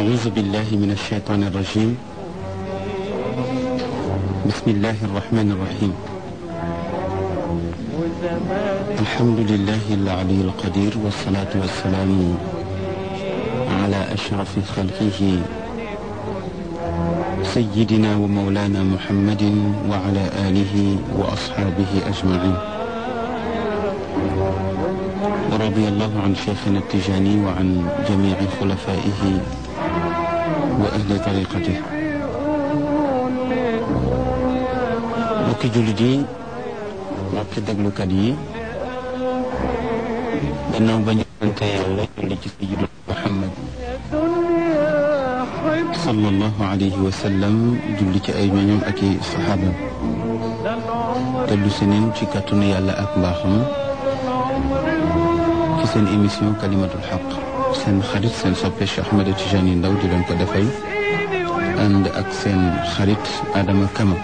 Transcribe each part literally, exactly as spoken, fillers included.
أعوذ بالله من الشيطان الرجيم. بسم الله الرحمن الرحيم. الحمد لله العلي القدير، والصلاة والسلام على أشرف خلقه سيدنا ومولانا محمد وعلى آله وأصحابه أجمعين. ورضي الله عن شيخنا التجاني وعن جميع خلفائه وأهل طريقته. mbokki jullit yi, mbokki déglukat yi, gannaaw ba ñu sante Yàlla julli ci sayyidina Muhammad sallallahu alayhi wa sallam, julli ci ay ñoñam ak i saxaabam, dellu si neen ci kàttanu Yàlla ak mbaaxam ci seen émission Kalimatul Haq. seen xarit seen soppe Cheikh Ahmed Tidiane Ndao di leen ko defal ànd ak seen xarit Adama Kama.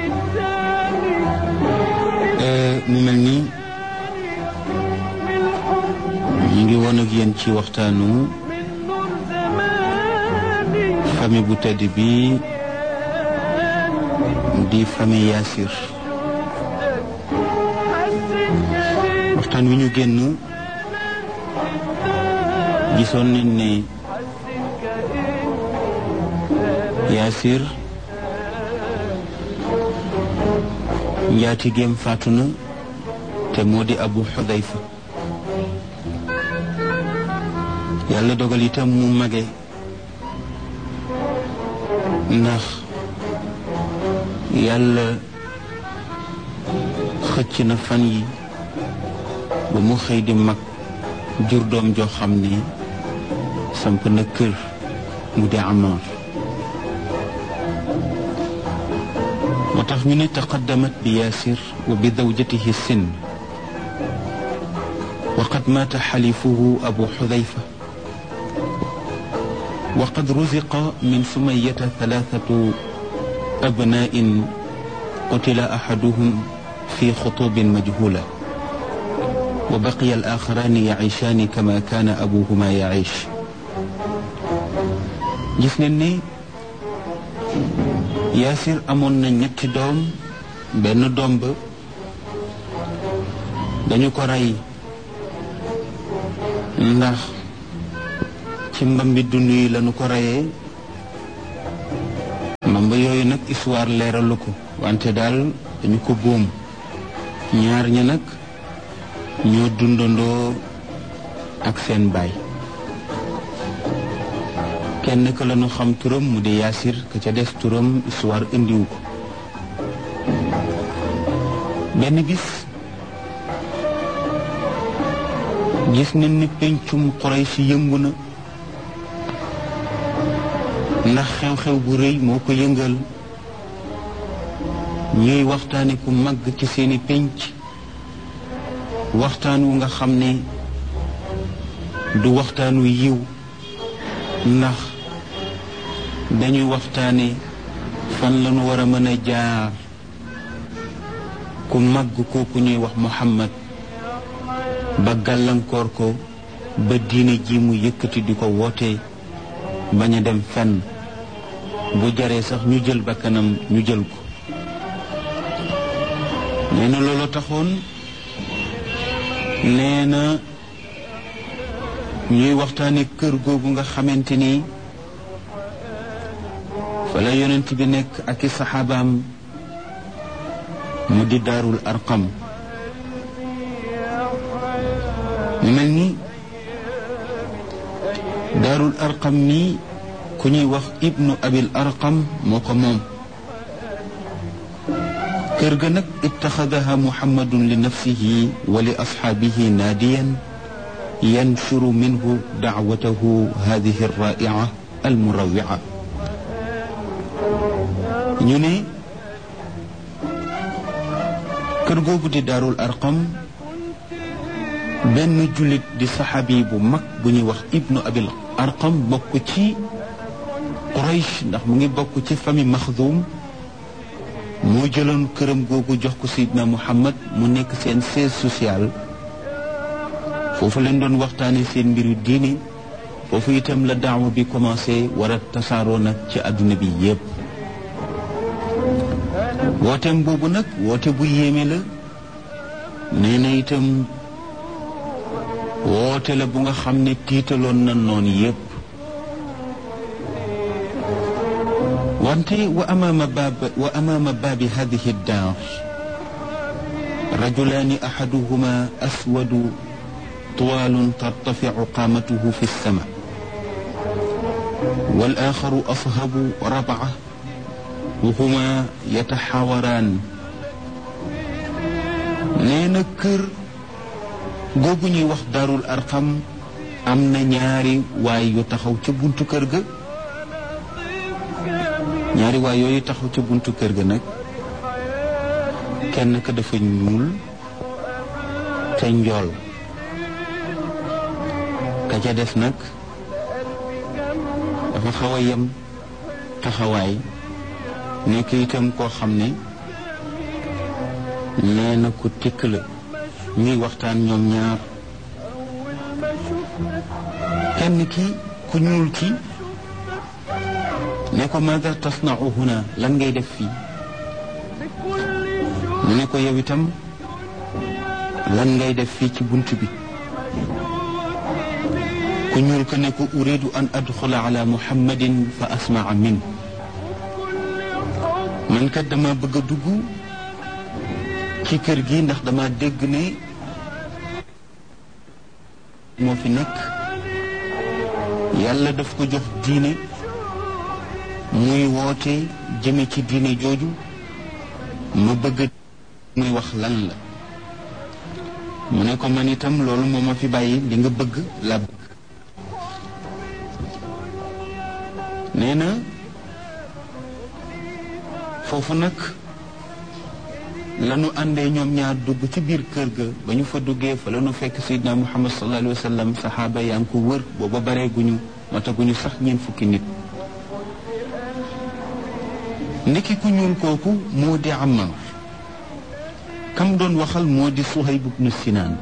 mu mel ni ñu ngi woon ak yéen ci waxtaanu famille bu tedd bi di famille Yaasir. waxtaan wi ñu génn gisoon nañ ne Yaasir njaatigeem faatu na te moo di Abu Xudayfa. yàlla dogal itam mu mage, ndax yàlla xëcc na fan yi ba mu xëy di mag, jur doom joo xam ne samp na kër mu di Ammaar. moo tax ñu ne taqaddamat bi Yaasir wa bi zawjatihi sin wa qad maata xalifuhu Abu Xudayfa wa qad ruziqa min Sumayyata thalathatu abnaa'in qutila ahaduhum fi xutubin majhula wa baqiya al-aaxaraani yaciishaani kama kaana abuhumaa yaciish. gis nañ ne Yaasir amoon na ñetti doom. benn doom ba dañu ko rey ndax ci mbambi dund yi lañu ko reyee. mbamba yooyu nag histoire leeralu ko, wante daal dañu ko boom. ñaar ña nag ñoo dundandoo ak seen baay. kenn ka lañu xam turam mu di Yaasir, ka ca des turam histoire indiwu ko. benn bis gis nañ ni pencum Quraysh yëngu na, ndax xew-xew bu rëy moo ko yëngal. ñuy waxtaane ku màgg ci seeni penc, waxtaan wu nga xam ne du waxtaan wu yiw, ndax dañuy waxtaane fan lañu war a mën a jaar ku màgg kooku ñuy wax Muhammad ba gàllankoor ko ba diine ji mu yëkkati di ko woote bañ a dem fenn, bu jaree sax ñu jël bakkanam ñu jël ko. nee na loolu taxoon nee na ñuy waxtaane kër googu nga xamante ni fa la yonent bi nekk ak i saxaabaam, mu di Daarul Arqam. mu mel ni Daarul Arqam nii ku ñuy wax Ibnu Abil Arqam moo ko moom. kër ga nag ittaxadaha Muhammadun li nafsihi wa li asxaabihi naadiyan yanshuru minhu dacwatahu hadihi alraa'ica almurawwica. ñu ne kër googu di Daarul Arqam, benn jullit di saxaabi bu mag bu ñuy wax Ibnu Abil Arqam bokk ci Quraysh, ndax mu ngi bokk ci famille Maxdum, moo jëloon këram googu jox ko Seydina Muhammad mu nekk seen siège social. foofu leen doon waxtaane seen mbiru diine foofu itam la daawa bi commencé war a tasaaroo nag ci àdduna bi yépp wooteem boobu nag woote bu yéeme la nee na itam woote la bu nga xam ne tiitaloon na noonu yépp wante wa amaama baab wa amaama baabi hadihi daar rajulaani ahaduhuma aswadu طوال ترتفع قامته في السماء والآخر أصهب ربعة وهما يتحاوران neena kër googu ñuy wax daarul arqam am na ñaari waay yu taxaw ca buntu kër ga ñaari waay yooyu taxaw ca buntu kër ga nag kenn ka dafa ñuul te njool ka ca des nag dafa xaw a yem taxawaay nekk itam koo xam ne nee na ku tikk la ñuy waxtaan ñoom ñaar kenn ki ku ñuul ki ne ko maada tasna'u huna lan ngay def fii mu ne ko yow itam lan ngay def fii ci bunt bi ku ñuul ko ne ko uridu an adxula ala muhammadin fa asmaa min man kat dama bëgg a dugg ci kër gi ndax dama dégg ne moo fi nekk yàlla daf ko jox diine muy woote jëme ci diine jooju ma bëgg muy wax lan la mu ne ko man itam loolu moo ma fi bàyyi li nga bëgg la bëgg nee na foofu nag lanu àndee ñoom ñaar dugg ci biir kër ga ba ñu fa duggee fa lanu fekk Seydina Muhammad sallallahu alayhi wa sallam saxaaba yaa ngi ko wër booba bareeguñu mataguñu sax ñeent fukki nit ndekki ku ñuul kooku moo di Ammaar kam doon waxal moo di Suhayb ibnu Sinaan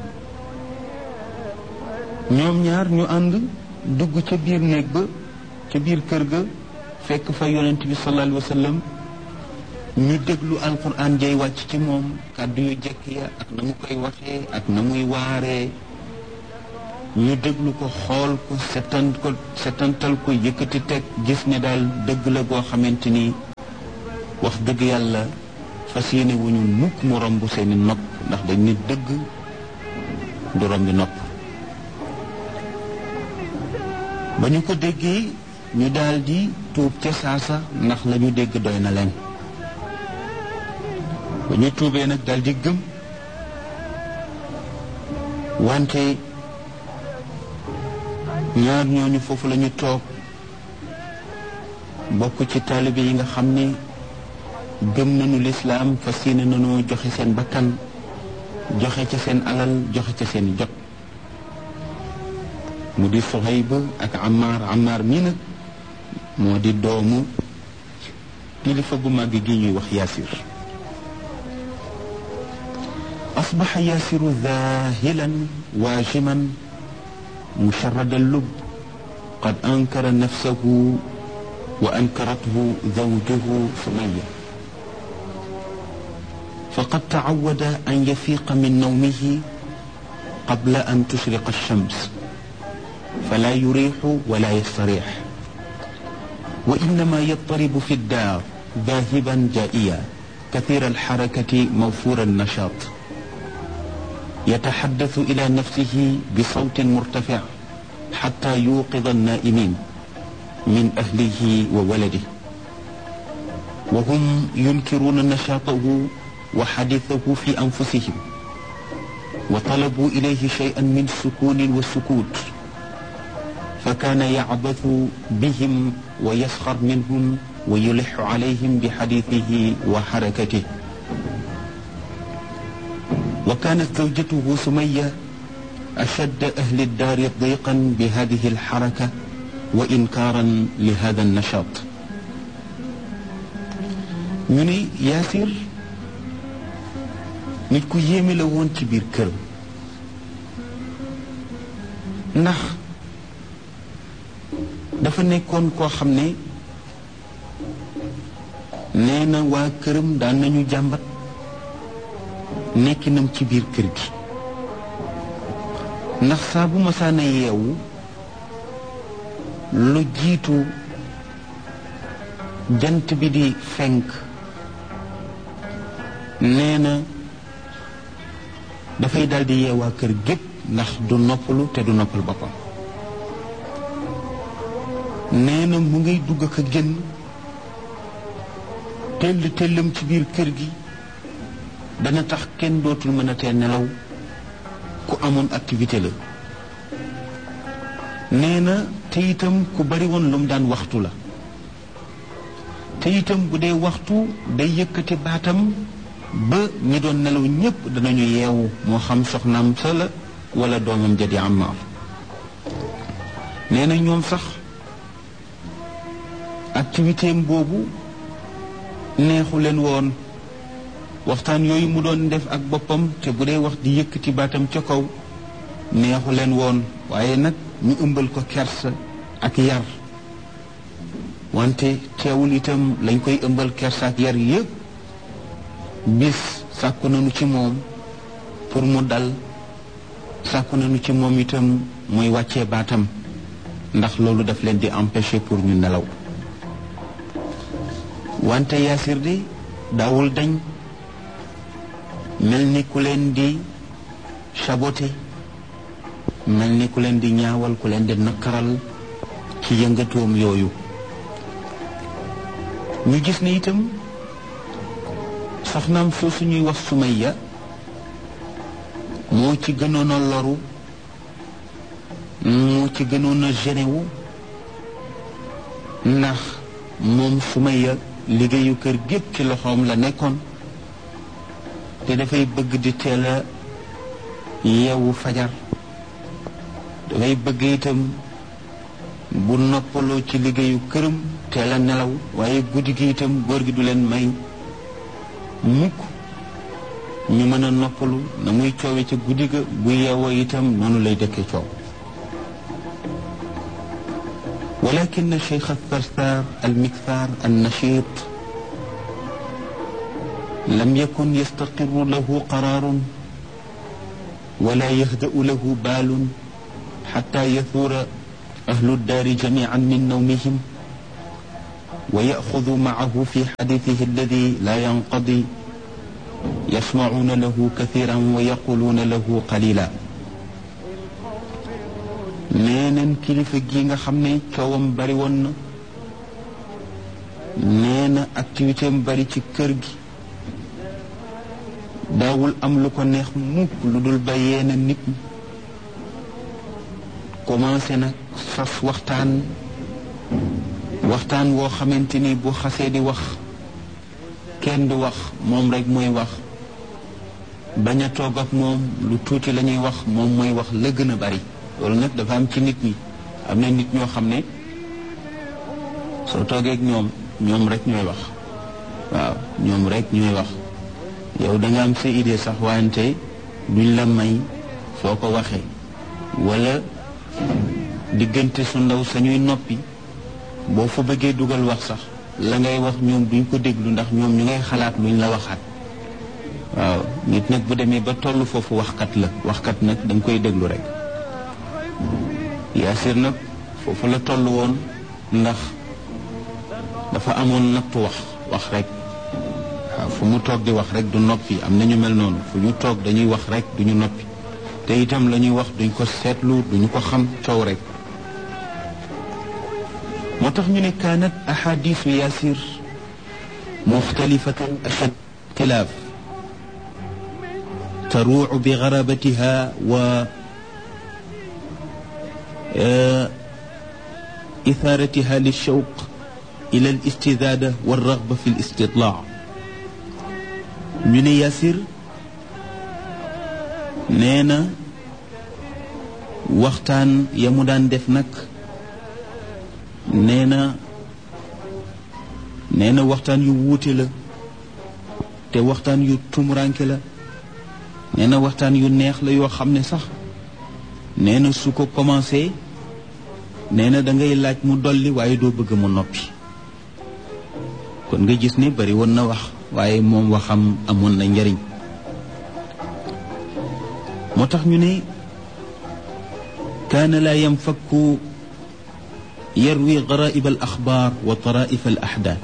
ñoom ñaar ñu ànd dugg ca biir néeg ba ca biir kër ga fekk fa yonent bi sallallahu alayhi wa sallam ñu déglu alquran jay wàcc ci moom kàddu yu jekk ya ak na mu koy waxee ak na muy waaree ñu déglu ko xool ko setan ko setantal ko yëkkati teg gis ne daal dëgg la goo xamante ni wax dëgg yàlla fas yéene wu ñu mukk mu romb seeni nopp ndax dañ ne dëgg du rombi nopp ba ñu ko déggee ñu daal di tuub ca saasa ndax la ñu dégg doy na leen ba ñu tuubee nag daal di gëm wante ñaar ñooñu foofu la ñu toog bokk ci taalibe yi nga xam ne gëm nañu lislaam fas yéene nañoo joxe seen bakkan joxe ca seen alal joxe ca seen jot mu di Suhayb ak Ammaar Ammaar mii nag moo di doomu kilifa gu màgg gi ñuy wax Yaasir أصبح ياسر ذاهلا واجما مشرد اللب قد أنكر نفسه وأنكرته زوجه سمية فقد تعود أن يفيق من نومه قبل أن تشرق الشمس فلا يريح ولا يستريح وإنما يضطرب في الدار ذاهبا جائيا كثير الحركة موفور النشاط يتحدث إلى نفسه بصوت مرتفع حتى يوقظ النائمين من أهله وولده وهم ينكرون نشاطه وحديثه في أنفسهم وطلبوا إليه شيئا من سكون وسكوت فكان يعبث بهم ويسخر منهم ويلح عليهم بحديثه وحركته وكانت زوجته سمية أشد أهل الدار ضيقا بهذه الحركة وإنكارا لهذا النشاط ñu ne Yaasir nit ku yéeme la woon ci biir kër ndax dafa nekkoon koo xam ne nee na waa këram daan nañu jàmbat nekkinam ci biir kër gi ndax saa bu masaana yeewu lu jiitu jant bi di fenk nee na dafay daldi yeewaa kër gépp ndax du noppalu te du noppal boppam nee na mu ngay dugg ak a génn tell tellam ci biir kër gi dana tax kenn dootul mën a tee nelaw ku amoon activité la nee na te itam ku bari woon lu mu daan waxtu la te itam bu dee waxtu day yëkkati baatam ba ñi doon nelaw ñépp danañu yeewu moo xam soxnaam sa la wala doomam ja di Ammaar nee na ñoom sax activité am boobu neexu leen woon waxtaan yooyu mu doon def ak boppam te bu dee wax di yëkkati baatam ca kaw neexu leen woon waaye nag ñu ëmbal ko kersa ak yar wante teewul itam lañ koy ëmbal kersa ak yar yëpp bis sàkku nañu ci moom pour mu dal sàkku nañu ci moom itam muy wàccee baatam ndax loolu daf leen di empêcher pour ñu nelaw wante Yaasir di daawul dañ mel ni ku leen di saboté mel ni ku leen di ñaawal ku leen di nakkaral ci yëngatoom yooyu ñu gis ne itam soxnaam soosu ñuy wax Sumayya moo ci gënoon a loru moo ci gënoon a genewu ndax moom Sumayya liggéeyu kër gépp ci loxoom la nekkoon te dafay bëgg di teel a yeewu fajar dafay bëgg itam bu noppaloo ci liggéeyu këram teel a nelaw waaye guddi gi itam góor gi du leen may mukk ñu mën a noppalu na muy coowe ca guddi ga bu yeewoo itam noonu lay dëkke coow ولكن الشيخ الثرثار المكثار النشيط لم يكن يستقر له قرار ولا يهدأ له بال حتى يثور أهل الدار جميعا من نومهم ويأخذ معه في حديثه الذي لا ينقضي يسمعون له كثيرا ويقولون له قليلا neeneen kilifa gi nga xam ne coowam bari woon na nee na activité am bari ci kër gi daawul am lu ko neex mukk lu dul ba yeena nit ñi commencé nag sas waxtaan waxtaan woo xamante ni bu xasee di wax kenn du wax moom rek mooy wax bañ a toog ak moom lu tuuti la ñuy wax moom mooy wax la gën a bari loolu nag dafa am ci nit ñi am na nit ñoo xam ne soo toogee ak ñoom ñoom rek ñooy wax waaw ñoom rek ñooy wax yow da nga am sa idée sax wante duñ la may foo ko waxee wala diggante su ndaw sañuy noppi boo fa bëggee dugal wax sax la ngay wax ñoom duñ ko déglu ndax ñoom ñu ngay xalaat luñ la waxaat waaw nit nag bu demee ba tollu foofu waxkat la waxkat nag da nga koy déglu rek Yaasir nag foofu la toll woon ndax dafa amoon nattu wax wax rek waaw fu mu toog di wax rek du noppi am na ñu mel noonu fu ñu toog dañuy wax rek duñu noppi te itam la ñuy wax duñ ko seetlu duñu ko xam coow rek moo tax ñu ne kaanat ahadisu Yaasir muxtalifatan ashad ixtilaaf taruucu bi garabatiha wa إثارتها للشوق إلى الاستزادة والرغبة في الاستطلاع ñu ne Yaasir nee na waxtaan ya mu daan def nag nee na nee na waxtaan yu wuute la te waxtaan yu tumuranke la nee na waxtaan yu neex la yoo xam ne sax nee na su ko commencé nee na da ngay laaj mu dolli waaye doo bëgg mu noppi kon nga gis ne bari woon na wax waaye moom waxam amoon na njariñ moo tax ñu ne kaana laa yanfakku yarwi garaib al axbaar wa taraif al axdaat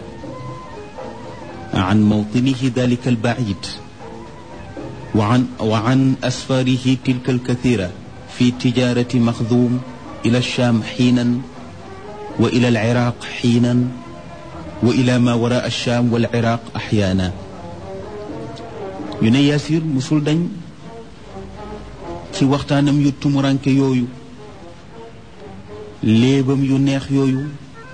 an mawtinihi dalika al baid wa an wa an asfarihi tilka al kathira fi tijarati maxdum ila alsham xiinan wa ila al iraq xiinan wa ila ma wara alsham wal iraq axyaana ñu ne Yaasir musul dañ ci waxtaanam yu tumuranke yooyu léebam yu neex yooyu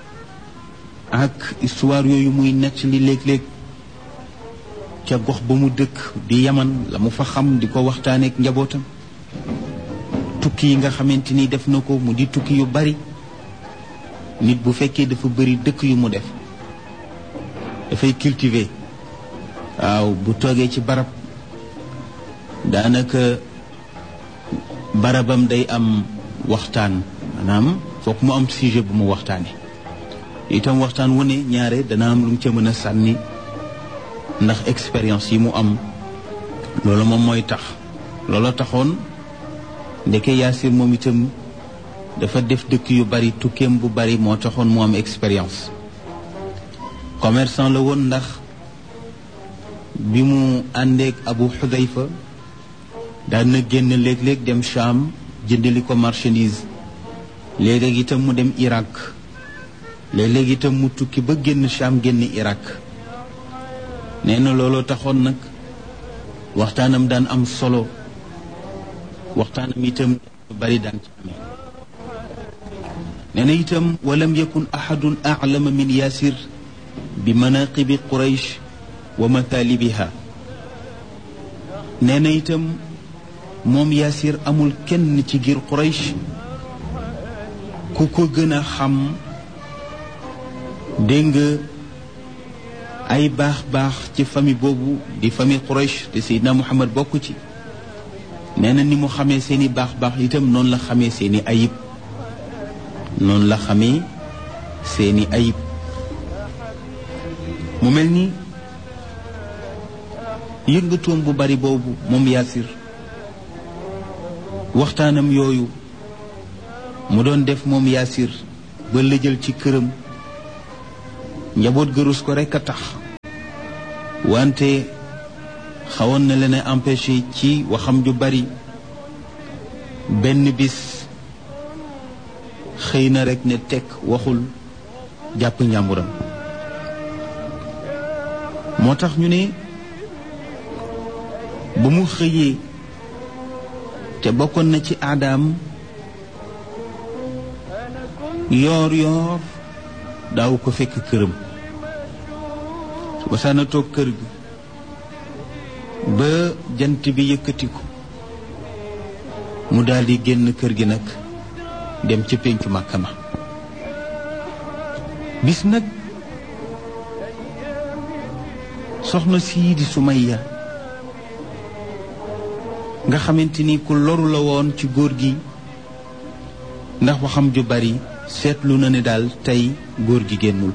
ak histoire yooyu muy nekk li léeg-léeg ca gox ba mu dëkk di Yaman la mu fa xam di ko waxtaaneek njabootam tukki yi nga xamante ni def na ko mu di tukki yu bari nit bu fekkee dafa bari dëkk yu mu def dafay cultiver waaw bu toogee ci barab daanaka barabam day am waxtaan maanaam foog mu am sujet bu mu waxtaane itam waxtaan wu ne ñaare dana am lu mu ca mën a sànni ndax expérience yi mu am loolu moom mooy tax loolu taxoon ndeke Yaasir moom itam dafa def dëkk yu bari tukkeem bu bari moo taxoon mu am expérience commerçant la woon ndax bi mu àndeek Abu Xudayfa daan na génn léeg-léeg dem Cham jëndali ko marchandise léeg-léeg itam mu dem Irak léeg-léeg itam mu tukki ba génn Cham génn Irak nee na looloo taxoon nag waxtaanam daan am solo waxtaanam itam bari daan ci amee nee na itam walam yakun ahadun a'lama min Yaasir bi manaqibi Quraysh wa mathalibiha nee na itam moom Yaasir amul kenn ci giir Quraysh ku ko gën a xam dégg nga ay baax-baax ci famille boobu di famille Quraysh te Seydina Muhammad bokk ci nee na ni mu xamee seeni baax-baax itam noonu la xamee seeni ayib noonu la xamee seeni ayib mu mel ni yëngatoom bu bari boobu moom Yaasir waxtaanam yooyu mu doon def moom Yaasir ba lëjal ci këram njaboot gërus ko rekk a tax wante xawoon na leen a empêché ci waxam ju bari benn bis xëy na rekk ne tekk waxul jàpp njàmburam moo tax ñu ne ba mu xëyee te bokkoon na ci aadaam yoor yoor daaw ko fekk këram su basaana toog kër gi ba jant bi yëkkatiku mu daldi génn kër gi nag dem ca péncu Màkka ma bis nag soxna sii di Sumayya nga xamante ni ku loru la woon ci góor gi ndax waxam ju bari seetlu na ne daal tey góor gi génnul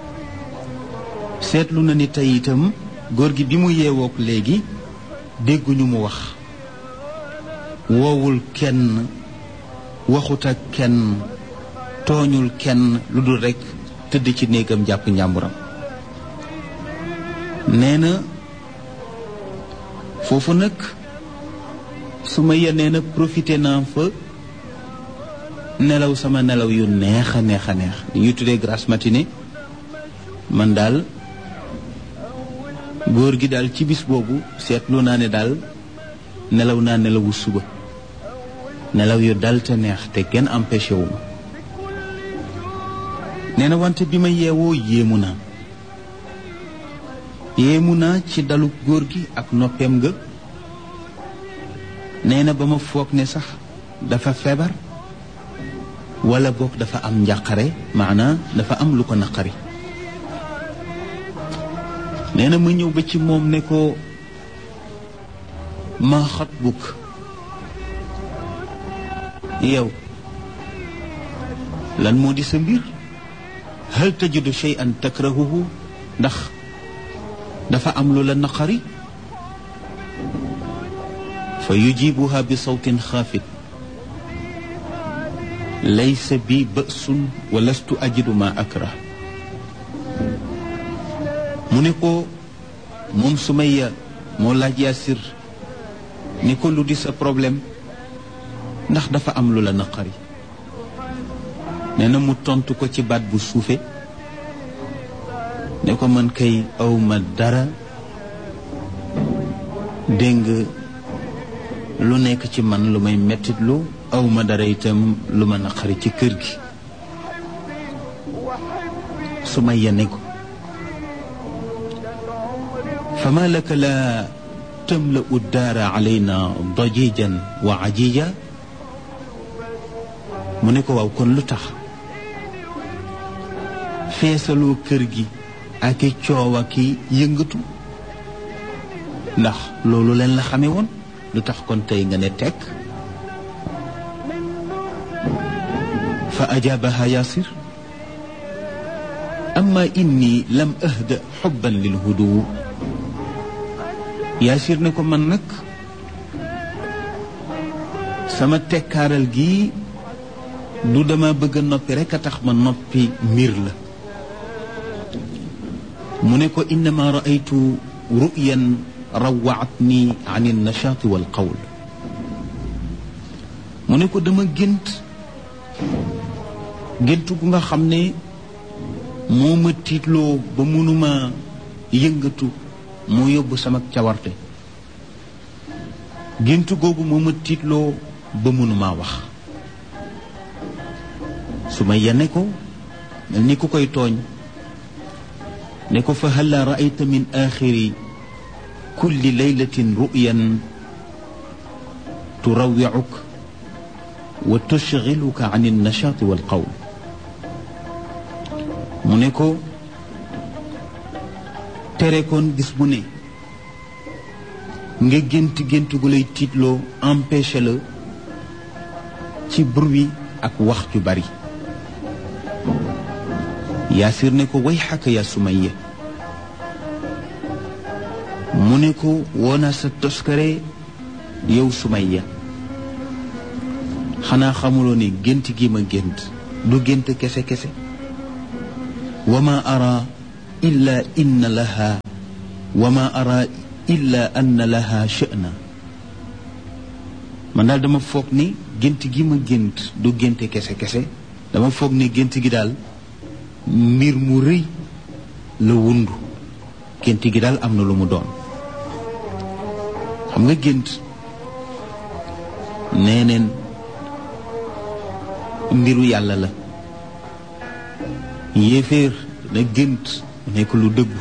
seetlu na ni tey itam góor gi bi mu yeewook léegi dégguñu mu wax woowul kenn waxut ak kenn tooñul kenn lu dul rekk tëdd ci néegam jàpp njàmburam nee na foofu nag su ma yenee na profité naa fa nelaw sama nelaw yu neex a neex a neex li ñuy tuddee grasse matinée man daal góor gi daal ci bis boobu seetlu naa ne daal nelaw naa nelawu suba nelaw yu dal te neex te kenn empêché wu ma nee na wante bi ma yeewoo yéemu naa yéemu naa ci dalu góor gi ak noppeem nga nee na ba ma foog ne sax dafa feebar wala boog dafa am njàqare maanaa dafa am lu ko naqari nee na ma ñëw ba ci moom ne ko ma xatbuk yow lan moo di sa mbir hal tajidu shay'an takrahuhu ndax dafa am lu la naqari fa yujibuha bi sawtin xaafit laysa bi ba'sun wa lastu ajidu ma akrah mu ne ko moom Sumayya moo laaj Yaasir ni ko lu di sa problème ndax dafa am lu la naqari nee na mu tontu ko ci baat bu suufe ne ko man kay awma dara dégg nga lu nekk ci man lu may mettitlu awma dara itam lu ma naqari ci kër gi Sumayya ne ko fama laka la tamla'u daara alayna dajijan wa ajija mu ne ko waaw kon lu tax feesaloo kër gi ak i coow ak i yëngatu ndax loolu leen la xame woon lu tax kon tey nga ne tekk fa ajaabaha Yaasir amma inni lam ahda xubban lil hudu Yaasir ne ko man nag sama tekkaaral gi du dama bëgg a noppi rekk a tax ma noppi mbir la mu ne ko innama raaytu ru'yan rawaatni an alnachaati walqawl mu ne ko dama gént gént gu nga xam ne moo ma tiitloo ba mënuma yëngatu moo yóbbu sama cawarte gént googu moo ma tiitloo ba mënuma wax su ma yene ko mel ni ku koy tooñ ne ko fa halla raayta min axiri kulli laylatin ru'yan turawi'uk wa tushghiluka an an-nashaati wal qawl mu ne ko tere koon bis bu ne nga gént gént gu lay tiitloo empêché la ci bruit ak wax ju bari Yaasir ne ko way xaka ya Sumayya mu ne ko woona sa toskare yow Sumayya xanaa xamuloo ne gént gi ma gént du gént kese kese wa ma ara illa inna laha wa ma ara illa anna laha sha'na man daal dama foog ni gént gi ma gént du gént kese kese dama foog ni gént gi daal mbir mu rëy la wundu gént gi daal am na lu mu doon xam nga gént nee neen mbiru yàlla la yéeféer dana gént mu nekk lu dëggu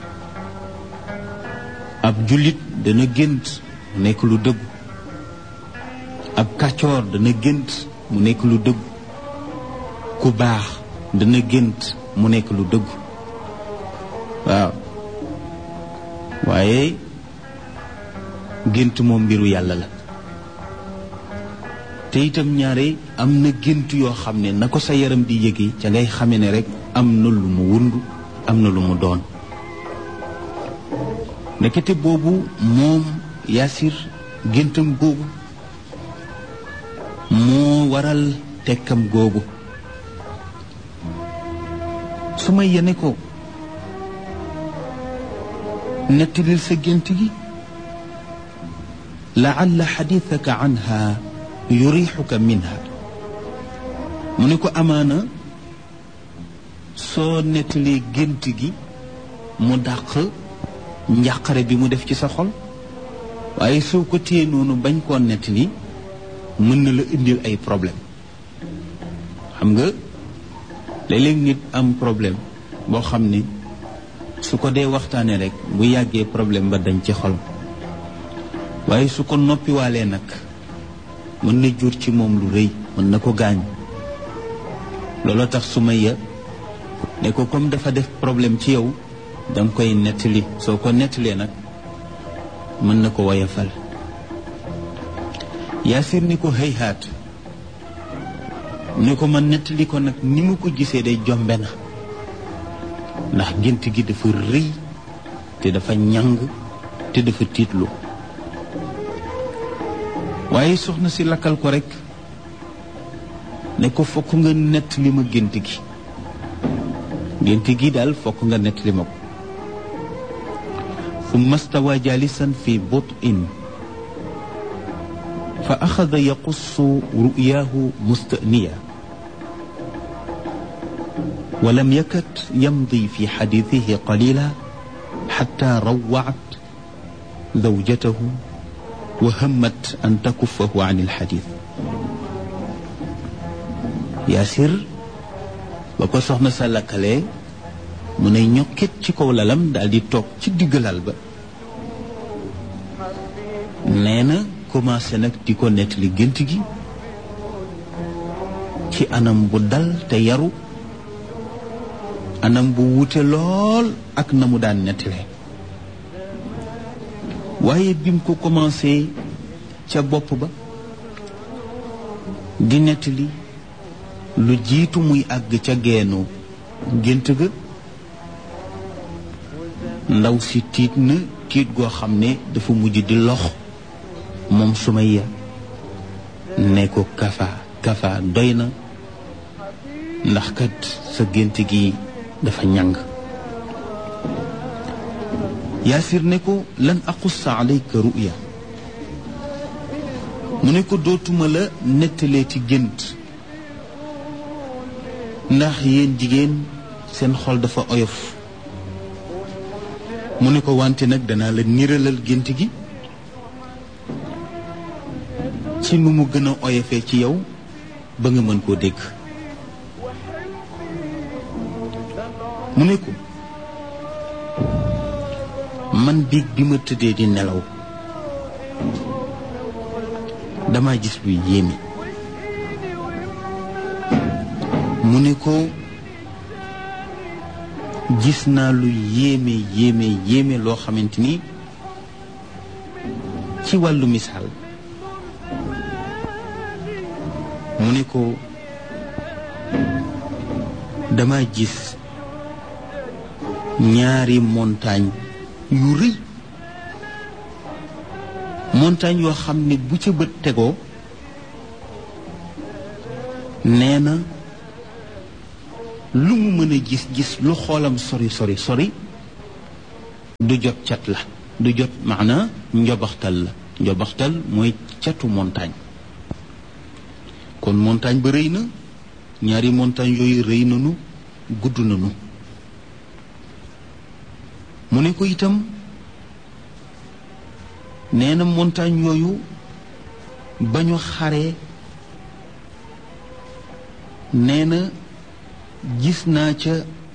ab jullit dana gént mu nekk lu dëggu ab kàccoor dana gént mu nekk lu dëggu ku baax dana gént mu nekk lu dëggu waaw waaye gént moom mbiru yàlla la te itam ñaare am na gént yoo xam ne na ko sa yaram di yëge ca ngay xame ne rek am na lu mu wundu am na lu mu doon ndekete boobu moom Yaasir géntam googu moo waral tekkam googu su ma yene ko nettalil sa gént gi laalla xadiithaka anha yurixuka minha mu ne ko amaana soo nettalee gént gi mu dàq njàqare bi mu def ci sa xol waaye soo ko téye noonu bañ koo nettali mën na la indil ay problème xam nga léeg-léeg nit am problème boo xam ni su ko dee waxtaanee rek bu yàggee problème ba dañ ci xol waaye su ko noppiwaalee nag mën na jur ci moom lu rëy mën na ko gaañ looloo tax Sumayya ne ko comme dafa def problème ci yow danga koy nettali soo ko nettalee nag mën na ko woyafal Yaasir ni ko hayhaat ne ko ma nettali ko nag ni mu ko gisee day jombe na ndax gént gi dafa rëy te dafa ñàng te dafa tiitlu waaye soxna si lakkal ko rekk ne ko fokk nga nettali ma gént gi gént gi daal fokk nga nettali ma ko summa stawa jalisan fi butin fa axada yaqussu ru'yaahu mustaniya ولم يكد يمضي في حديثه قليلا حتى روعت زوجته وهمت أن تكفه عن الحديث ياسر بكو سخنا سالكالي mu ne ñokket ci kaw lalam daal di toog ci diggalal ba nee na commencé nag di ko nettali gént gi ci anam bu dal te yaru anam bu wute lool ak na mu daan nettalee waaye bim ko commencé ca bopp ba di nettali lu jiitu muy àgg ca geenu gént ga ndaw si tiit na tiit goo xam ne dafa mujj di lox moom Sumayya ne ko kafa kafa doy na ndax kat sa gént gi dafa ñàng Yaasir ne ko lan aqussa alayka ru'ya mu ne ko dootuma la nettalee ci gént ndax yéen jigéen seen xol dafa oyof mu ne ko wante nag danaa la niralal gént gi ci nu mu gën a oyofee ci yow ba nga mën koo dégg mu ne ko man biig bi ma tëddee di nelaw dama gis lu yéeme mu ne ko gis naa lu yéeme yéeme yéeme loo xamante ni ci wàllu misaal mu ne ko dama gis ñaari montagne yu rëy montagne yoo xam ne bu ca bët tegoo nee na lu mu mën a gis gis lu xoolam sori sori sori du jot cat la du jot maana njobaxtal la njobaxtal mooy catu montagne kon montagne ba rëy na ñaari montagne yooyu rëy nanu gudd nanu mu ne ko itam nee na montagne yooyu ba ñu xaree nee na gis naa ca